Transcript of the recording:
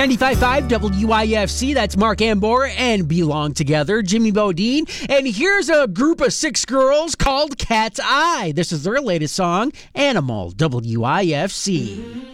95.5 WIFC, that's Mark Ambor and Belong Together, Jimmy Bodine. And here's a group of 6 girls called Cat's Eye. This is their latest song, Animal, WIFC.